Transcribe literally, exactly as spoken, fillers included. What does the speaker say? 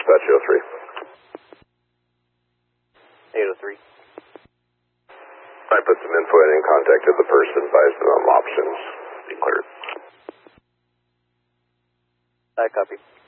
dispatch eight oh three. eight oh three. I put some info in and contacted the person, advised them on options. Be cleared. I copy.